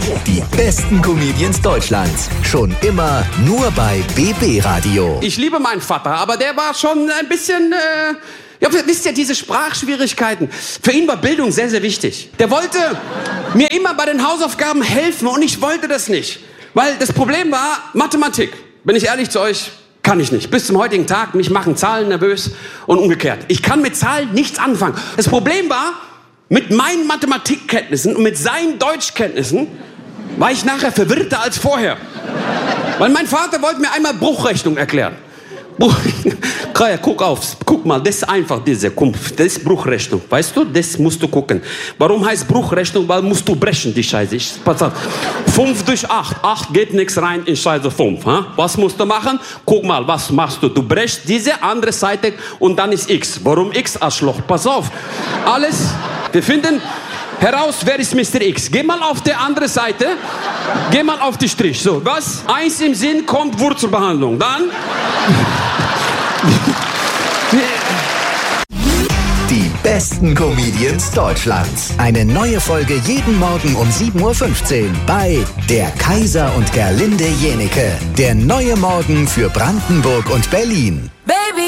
Die besten Comedians Deutschlands. Schon immer nur bei BB Radio. Ich liebe meinen Vater, aber der war schon ein bisschen... Ja, wisst ihr, diese Sprachschwierigkeiten. Für ihn war Bildung sehr, sehr wichtig. Der wollte mir immer bei den Hausaufgaben helfen und ich wollte das nicht. Weil das Problem war Mathematik. Bin ich ehrlich zu euch, kann ich nicht. Bis zum heutigen Tag, mich machen Zahlen nervös und umgekehrt. Ich kann mit Zahlen nichts anfangen. Das Problem war, mit meinen Mathematikkenntnissen und mit seinen Deutschkenntnissen war ich nachher verwirrter als vorher. Weil mein Vater wollte mir einmal Bruchrechnung erklären. Kaya, guck mal, das ist einfach das ist Bruchrechnung, weißt du, das musst du gucken. Warum heißt Bruchrechnung? Weil musst du brechen, die Scheiße. Pass auf, 5 durch 8, 8 geht nichts rein in Scheiße 5. Ha? Was musst du machen? Guck mal, was machst du? Du brechst diese andere Seite und dann ist X. Warum X, Arschloch? Pass auf, alles, wir finden heraus, wer ist Mr. X. Geh mal auf die andere Seite, geh mal auf die Strich. So, was? Eins im Sinn kommt Wurzelbehandlung. Dann... Die besten Comedians Deutschlands. Eine neue Folge jeden Morgen um 7.15 Uhr bei Der Kaiser und Gerlinde Jenieke. Der neue Morgen für Brandenburg und Berlin. Baby.